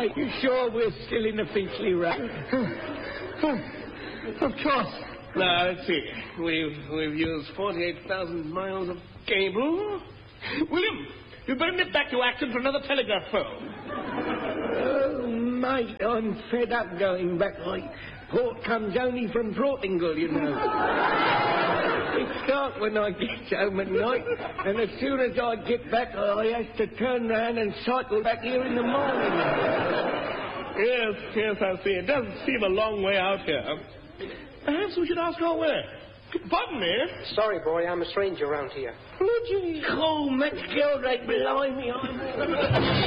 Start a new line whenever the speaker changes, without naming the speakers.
mate. You sure we're still in the Finchley Road?
Of course. Now, let's see. We've used 48,000 miles of cable. William, you better nip back to Acton for another telegraph pole.
Oh, mate, I'm fed up going back. Port comes only from Portingal, you know. It's dark when I get home at night, and as soon as I get back, I have to turn round and cycle back here in the morning.
Yes, I see. It does seem a long way out here. Perhaps we should ask our way. Pardon me.
Sorry, boy, I'm a stranger around here.
Oh, Matt Gildrake, blimey,